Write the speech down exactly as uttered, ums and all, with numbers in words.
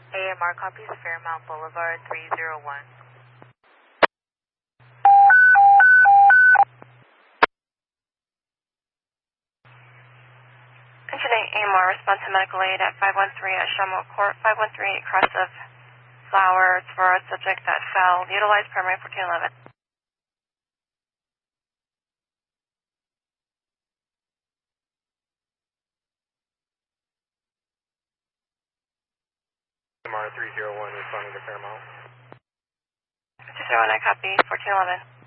A M R copies Fairmount Boulevard three zero one. Today, A M R response to medical aid at five one three at Shamrock Court, five one three cross of flowers for a subject that fell. Utilize primary fourteen eleven. A M R three zero one responding to Fairmount. two zero one, I copy, fourteen eleven.